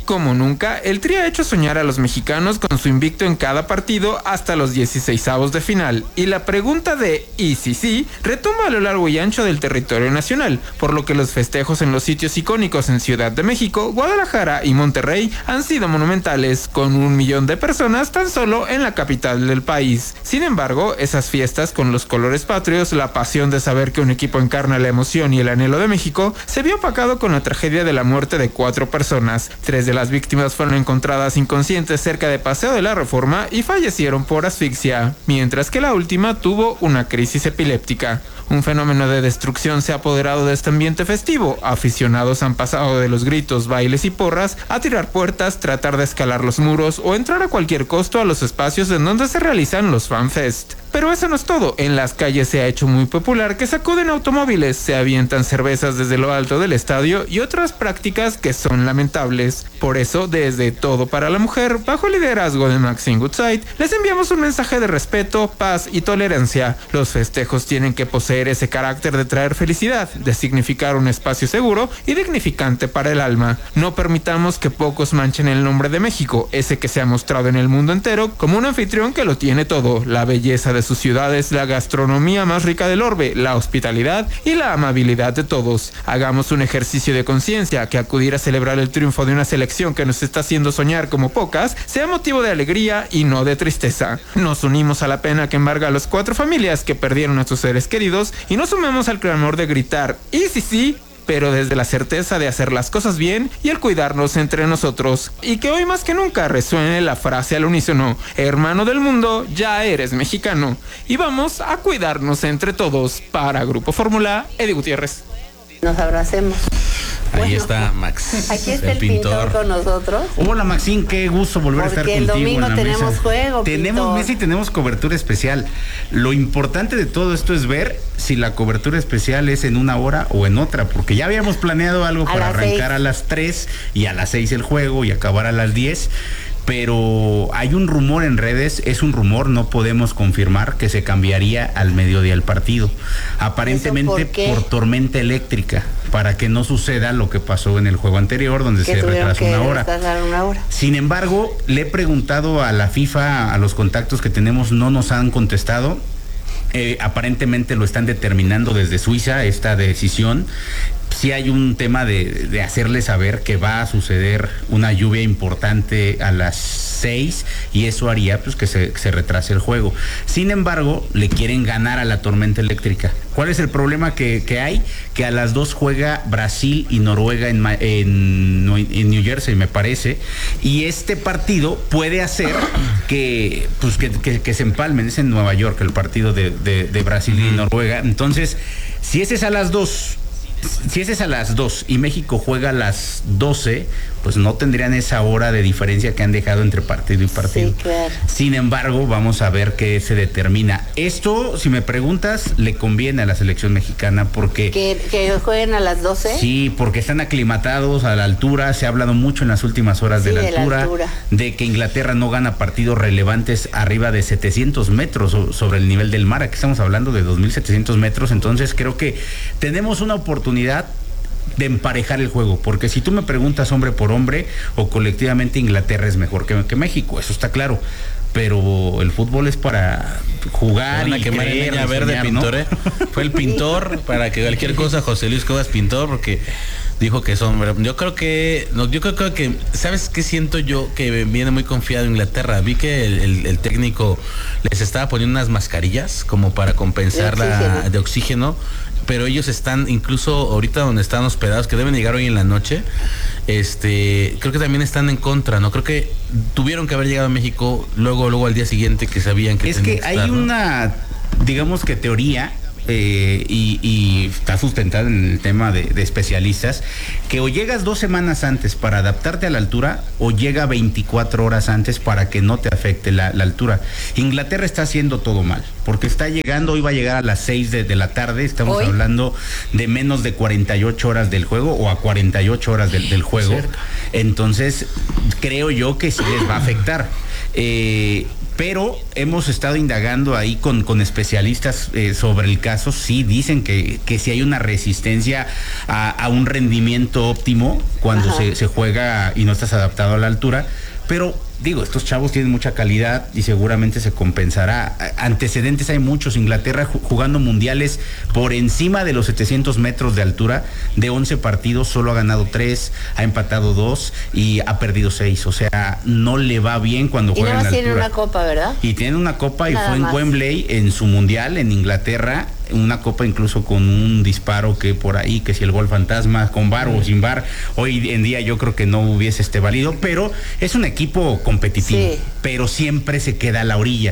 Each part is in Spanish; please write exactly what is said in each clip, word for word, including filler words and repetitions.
Como nunca, el Tri ha hecho soñar a los mexicanos con su invicto en cada partido hasta los dieciseisavos de final. Y la pregunta de ¿y si sí? Retumba a lo largo y ancho del territorio nacional, por lo que los festejos en los sitios icónicos en Ciudad de México, Guadalajara y Monterrey han sido monumentales, con un millón de personas tan solo en la capital del país. Sin embargo, esas fiestas con los colores patrios, la pasión de saber que un equipo encarna la emoción y el anhelo de México, se vio opacado con la tragedia de la muerte de cuatro personas. Tres de las víctimas fueron encontradas inconscientes cerca de Paseo de la Reforma y fallecieron por asfixia, mientras que la última tuvo una crisis epiléptica. Un fenómeno de destrucción se ha apoderado de este ambiente festivo. Aficionados han pasado de los gritos, bailes y porras a tirar puertas, tratar de escalar los muros o entrar a cualquier costo a los espacios en donde se realizan los fanfest. Pero eso no es todo. En las calles se ha hecho muy popular que sacuden automóviles, se avientan cervezas desde lo alto del estadio y otras prácticas que son lamentables. Por eso, desde Todo para la Mujer, bajo el liderazgo de Maxine Goodside, les enviamos un mensaje de respeto, paz y tolerancia. Los festejos tienen que poseer ese carácter de traer felicidad, de significar un espacio seguro y dignificante para el alma. No permitamos que pocos manchen el nombre de México, ese que se ha mostrado en el mundo entero como un anfitrión que lo tiene todo: la belleza de sus ciudades, la gastronomía más rica del orbe, la hospitalidad y la amabilidad de todos. Hagamos un ejercicio de conciencia, que acudir a celebrar el triunfo de una selección que nos está haciendo soñar como pocas sea motivo de alegría y no de tristeza. Nos unimos a la pena que embarga a las cuatro familias que perdieron a sus seres queridos y nos sumemos al clamor de gritar y sí sí, pero desde la certeza de hacer las cosas bien y el cuidarnos entre nosotros. Y que hoy más que nunca resuene la frase al unísono: hermano del mundo, ya eres mexicano. Y vamos a cuidarnos entre todos. Para Grupo Fórmula, Eddie Gutiérrez. Nos abracemos. Ahí Bueno, está Max, aquí está el, el pintor. pintor con nosotros. Hola Maxine, qué gusto volver Porque a estar contigo. Porque el domingo en la tenemos mesa. juego. Tenemos pintor. mesa y tenemos cobertura especial. Lo importante de todo esto es ver si la cobertura especial es en una hora o en otra, porque ya habíamos planeado algo a para arrancar seis. A las tres y a las seis el juego y acabar a las diez. Pero hay un rumor en redes, es un rumor, no podemos confirmar, que se cambiaría al mediodía el partido. Aparentemente por, por tormenta eléctrica, para que no suceda lo que pasó en el juego anterior, donde se retrasó una hora. una hora. Sin embargo, le he preguntado a la FIFA, a los contactos que tenemos, no nos han contestado. Eh, aparentemente lo están determinando desde Suiza, esta decisión. Sí hay un tema de, de hacerle saber que va a suceder una lluvia importante a las seis y eso haría pues que se, que se retrase el juego. Sin embargo, le quieren ganar a la tormenta eléctrica. ¿Cuál es el problema que, que hay? Que a las dos juega Brasil y Noruega en, en, en New Jersey, me parece, y este partido puede hacer que, pues que, que, que se empalmen. Es en Nueva York el partido de, de, de Brasil y Noruega. Entonces, si ese es a las dos, si ese es a las dos y México juega a las doce, pues no tendrían esa hora de diferencia que han dejado entre partido y partido. Sí, claro. Sin embargo, vamos a ver qué se determina. Esto, si me preguntas, le conviene a la selección mexicana porque... ¿Que, que jueguen a las doce? Sí, porque están aclimatados a la altura. Se ha hablado mucho en las últimas horas sí, de, la, de altura, la altura, de que Inglaterra no gana partidos relevantes arriba de setecientos metros sobre el nivel del mar. Aquí estamos hablando de dos mil setecientos metros. Entonces creo que tenemos una oportunidad de emparejar el juego, porque si tú me preguntas hombre por hombre o colectivamente, Inglaterra es mejor que, que México, eso está claro, pero el fútbol es para jugar y quemar creer, leña verde, soñar, pintor, ¿no? ¿eh? Fue el pintor para que cualquier cosa José Luis Cobas pintor, porque dijo que es hombre. Yo creo que, no, yo creo que, ¿sabes qué siento yo? Que viene muy confiado Inglaterra. Vi que el, el, el técnico les estaba poniendo unas mascarillas como para compensar de oxígeno. la de oxígeno. Pero ellos están, incluso ahorita donde están hospedados, que deben llegar hoy en la noche, este, creo que también están en contra, ¿no? Creo que tuvieron que haber llegado a México luego, luego al día siguiente que sabían que es que, que estar, hay ¿no? una, digamos que teoría, eh, y, y está sustentada en el tema de, de especialistas, que o llegas dos semanas antes para adaptarte a la altura, o llega veinticuatro horas antes para que no te afecte la, la altura. Inglaterra está haciendo todo mal. porque está llegando, hoy va a llegar a las seis de, de la tarde, estamos ¿Hoy? hablando de menos de cuarenta y ocho horas del juego o a cuarenta y ocho horas del, del juego. Cerca. Entonces, creo yo que sí les va a afectar. Eh, pero hemos estado indagando ahí con, con especialistas eh, sobre el caso. Sí dicen que, que sí hay una resistencia a, a un rendimiento óptimo cuando se, se juega y no estás adaptado a la altura, pero digo, estos chavos tienen mucha calidad y seguramente se compensará. Antecedentes hay muchos. Inglaterra jugando mundiales por encima de los setecientos metros de altura, de once partidos, solo ha ganado tres, ha empatado dos y ha perdido seis. O sea, no le va bien cuando juega en la altura. Y tiene una copa, ¿verdad? Y tiene una copa y Nada fue en más. Wembley en su mundial en Inglaterra. Una copa incluso con un disparo que por ahí, que si el gol fantasma, con bar o sin bar, hoy en día yo creo que no hubiese este válido, pero es un equipo competitivo, sí. pero siempre se queda a la orilla.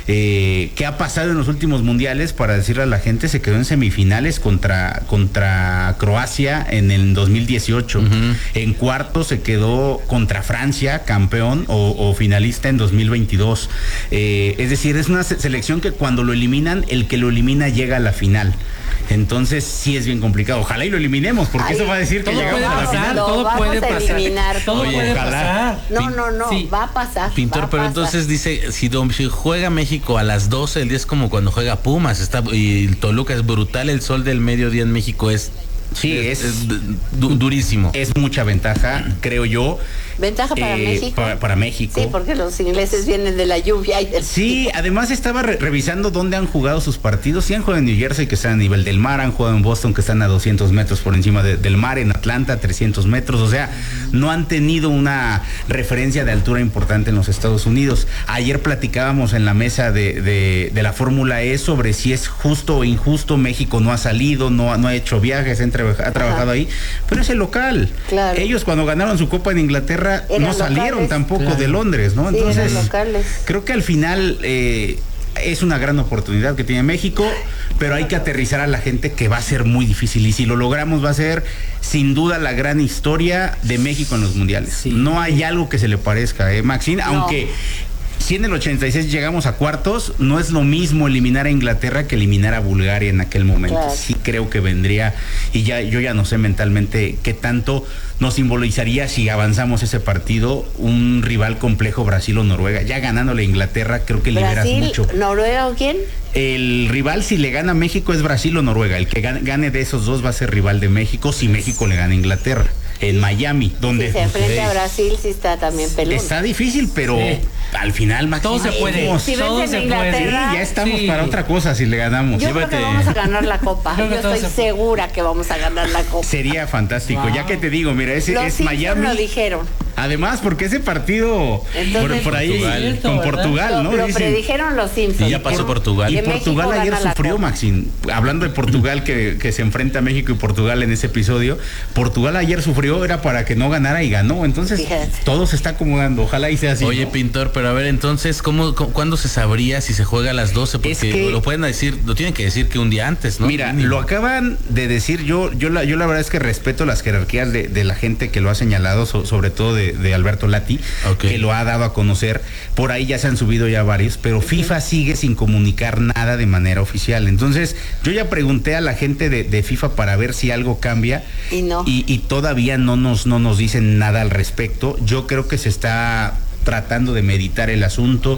Eh, ¿Qué ha pasado en los últimos mundiales? Para decirle a la gente, se quedó en semifinales contra, contra Croacia en el dos mil dieciocho. Uh-huh. En cuartos se quedó contra Francia, campeón o, o finalista en dos mil veintidós. Eh, es decir, es una selección que cuando lo eliminan, el que lo elimina llega a la final. Entonces sí es bien complicado. Ojalá y lo eliminemos, porque Ay, eso va a decir que llegamos a la final. Lo todo vamos puede a pasar. eliminar. Todo Oye, puede ojalá. pasar. No, no, no, sí. va a pasar. Pintor, va a pero pasar. entonces dice, si, si juega México a las doce, el día es como cuando juega Pumas, está y Toluca es brutal, el sol del mediodía en México es Sí, es, es, es du, durísimo. Es mucha ventaja, creo yo. Ventaja para eh, México. Para, para México. Sí, porque los ingleses vienen de la lluvia. Y del sí, frío. Además estaba re revisando dónde han jugado sus partidos. Sí han jugado en New Jersey, que están a nivel del mar, han jugado en Boston, que están a doscientos metros por encima de, del mar, en Atlanta, trescientos metros. O sea, no han tenido una referencia de altura importante en los Estados Unidos. Ayer platicábamos en la mesa de, de, de la Fórmula E sobre si es justo o injusto. México no ha salido, no, no ha hecho viajes, ha, ha trabajado Ajá. ahí, pero es el local. Claro. Ellos cuando ganaron su Copa en Inglaterra eran no salieron locales. tampoco claro. de Londres, ¿no? Sí, entonces, locales. creo que al final eh, es una gran oportunidad que tiene México, pero hay que aterrizar a la gente, que va a ser muy difícil, y si lo logramos va a ser sin duda la gran historia de México en los mundiales. Sí. No hay algo que se le parezca, ¿eh, Maxine? No. Aunque si en el ochenta y seis llegamos a cuartos, no es lo mismo eliminar a Inglaterra que eliminar a Bulgaria en aquel momento. Claro. Sí creo que vendría, y ya yo ya no sé mentalmente qué tanto nos simbolizaría si avanzamos ese partido, un rival complejo, Brasil o Noruega. Ya ganándole a Inglaterra, creo que liberas Brasil, mucho. ¿Noruega o quién? El rival, si le gana a México, es Brasil o Noruega. El que gane, gane de esos dos va a ser rival de México si México le gana a Inglaterra. En Miami, donde si se enfrenta a Brasil, sí está también pelón. Está difícil, pero sí. al final, todo se puede. Si todo se puede. Sí, ya estamos sí. para otra cosa si le ganamos. Yo Llévate. creo que vamos a ganar la copa. Yo, Yo estoy segura que vamos a ganar la copa. Sería fantástico. Wow. Ya que te digo, mira, ese Los es Miami. Lo dijeron. Además, porque ese partido Entonces, por, por ahí Portugal, con ¿verdad? Portugal, ¿no? Lo, lo predijeron los Simpsons. Y ya pasó Portugal. Y Portugal ayer sufrió, Maxine. Hablando de Portugal que, que se enfrenta a México y Portugal en ese episodio, Portugal ayer sufrió, era para que no ganara y ganó. Entonces, Fíjate. todo se está acomodando. Ojalá y sea así. Oye, ¿no? Pintor, pero a ver, entonces, ¿cómo, cómo, ¿cuándo se sabría si se juega a las doce? Porque es que, lo pueden decir, lo tienen que decir que un día antes, ¿no? Mira, Mínimo. lo acaban de decir. Yo, yo, la, yo la verdad es que respeto las jerarquías de, de la gente que lo ha señalado, so, sobre todo de, de Alberto Lati. Okay. Que lo ha dado a conocer. Por ahí ya se han subido ya varios, pero FIFA sigue sin comunicar nada de manera oficial. Entonces, yo ya pregunté a la gente de, de FIFA para ver si algo cambia y no. Y, y todavía no nos, no nos dicen nada al respecto. Yo creo que se está tratando de meditar el asunto,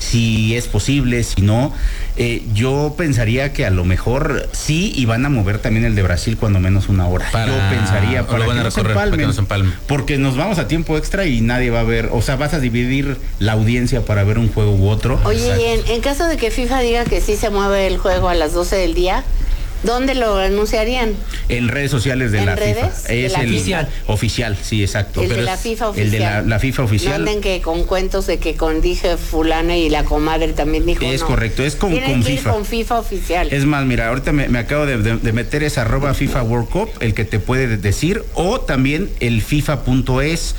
si es posible, si no. Eh, yo pensaría que a lo mejor sí, y van a mover también el de Brasil cuando menos una hora. Para, yo pensaría para, que, no recorrer, empalmen, para que no se empalmen. Porque nos vamos a tiempo extra y nadie va a ver, o sea, vas a dividir la audiencia para ver un juego u otro. Oye, y en, en caso de que FIFA diga que sí se mueve el juego a las doce del día, ¿dónde lo anunciarían? En redes sociales de ¿En la redes? FIFA. De es la el oficial. Oficial, sí, exacto. El Pero de la FIFA oficial. El de la, la FIFA oficial. No anden que con cuentos de que con dije fulana y la comadre también dijo. Es no. correcto, es con, Tienen con que FIFA. Ir con FIFA oficial. Es más, mira, ahorita me, me acabo de, de, de meter esa arroba FIFA World Cup, el que te puede decir, o también el FIFA punto es,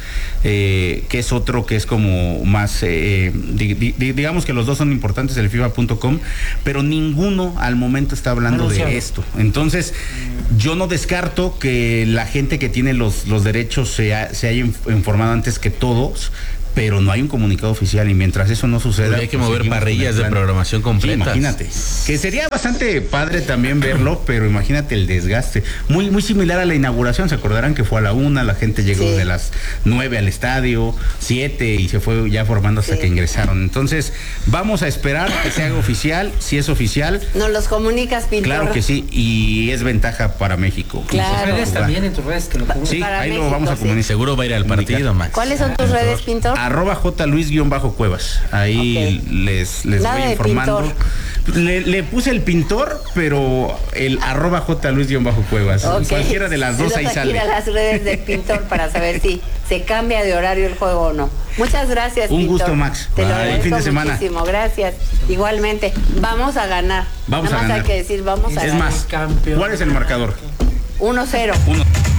eh, que es otro que es como más, eh, di, di, digamos que los dos son importantes, el FIFA punto com, pero ninguno al momento está hablando Anunciado. de esto. Entonces, yo no descarto que la gente que tiene los, los derechos se, ha, se haya informado antes que todos, pero no hay un comunicado oficial y mientras eso no suceda... Pues hay que pues mover parrillas de programación completas. Sí, imagínate. Que sería bastante padre también verlo, pero imagínate el desgaste. Muy, muy similar a la inauguración, se acordarán que fue a la una, la gente llegó sí. de las nueve al estadio, siete y se fue ya formando hasta sí. que ingresaron. Entonces, vamos a esperar que se haga oficial, si es oficial. Nos los comunicas, Pintor. Claro que sí, y es ventaja para México. Claro. En tus redes también, en tus redes te lo comunico. Sí, Para ahí México, lo vamos a sí. comunicar. Seguro va a ir al partido, Max. ¿Cuáles son tus redes, Pintor? Arroba J Luis guión bajo Cuevas. Ahí Ok. les, les Nada voy de informando. pintor. Le, le puse el pintor, pero el arroba J Luis guión bajo Cuevas. Ok. Cualquiera de las dos ahí Entonces, sale. ir a las redes del Pintor para saber si se cambia de horario el juego o no. Muchas gracias, Un Pintor. gusto, Max. Te lo Bye. agradezco Fin de semana. muchísimo. Gracias. Igualmente. Vamos a ganar. Vamos Nada a más ganar. hay que decir, vamos a Es ganar. más, Campeón. ¿cuál es el marcador? uno cero. Uno.